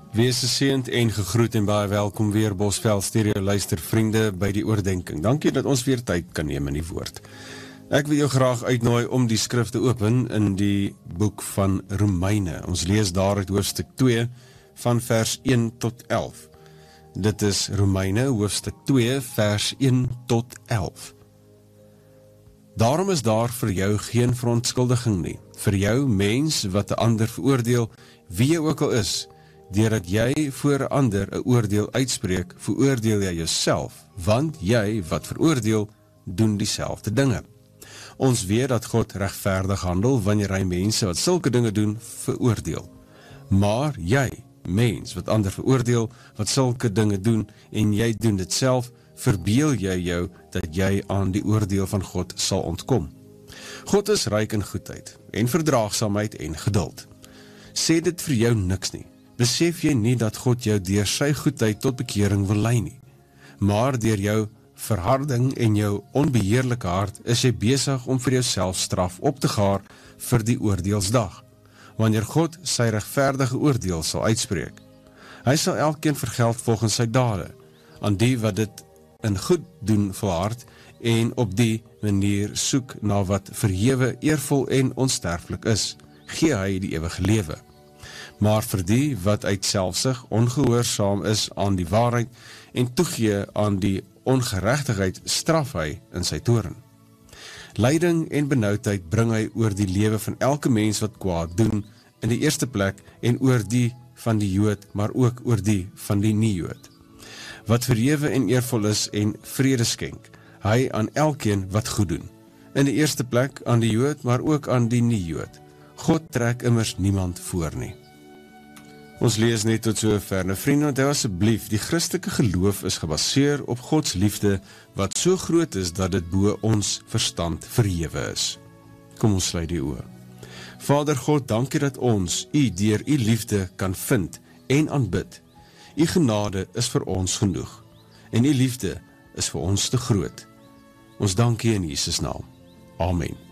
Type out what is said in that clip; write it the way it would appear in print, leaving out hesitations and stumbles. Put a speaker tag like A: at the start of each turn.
A: Wees geseënd en gegroet en baie welkom weer Bosveld Stereo luistervriende by die oordenking. Dankie dat ons weer tyd kan neem in die woord. Ek wil jou graag uitnooi om die skrif te open in die boek van Romeine. Ons lees daar uit hoofstuk 2 van vers 1 tot 11. Dit is Romeine hoofstuk 2 vers 1 tot 11. Daarom is daar vir jou geen verontskuldiging nie, vir jou mens wat 'n ander veroordeel, wie jy ook al is, deurdat jy voor 'n ander 'n oordeel uitspreek, veroordeel jy jouself, want jy wat veroordeel, doen dieselfde dinge. Ons weet dat God regverdig handel wanneer hy mense wat sulke dinge doen, veroordeel. Maar jy, mens wat ander veroordeel, wat sulke dinge doen, en jy doen dit self, verbeel jy jou dat jy aan die oordeel van God sal ontkom. God is ryk in goedheid, en verdraagsaamheid en geduld. Sê dit vir jou niks nie. Besef jy nie dat God jou deur sy goedheid tot bekering wil lei nie, maar deur jou verharding en jou onbeheerlike hart is jy besig om vir jouself straf op te gaar vir die oordeelsdag, wanneer God sy regverdige oordeel sal uitspreek. Hy sal elkeen vergeld volgens sy dade, aan die wat dit in goed doen volhard en op die manier soek na wat verhewe, eervol en onsterflik is, gee hy die ewige lewe. Maar vir die wat uit selfsug ongehoorsaam is aan die waarheid en toegee aan die ongeregtigheid, straf hy in sy toorn. Lyding en benoudheid bring hy oor die lewe van elke mens wat kwaad doen in die eerste plek en oor die van die Jood, maar ook oor die van die nie-Jood. Wat verhewe en eervol is en vrede skenk, hy aan elkeen wat goed doen. In die eerste plek aan die Jood, maar ook aan die nie-Jood. God trek immers niemand voor nie. Ons lees net tot so ver. Nou vriende, onthou asseblief, die Christelike geloof is gebaseer op Gods liefde, wat so groot is dat dit bo ons verstand verhewe is. Kom ons sluit die oë. Vader God, dankie dat ons U deur U liefde kan vind en aanbid. U genade is vir ons genoeg, en U liefde is vir ons te groot. Ons dankie in Jesus naam. Amen.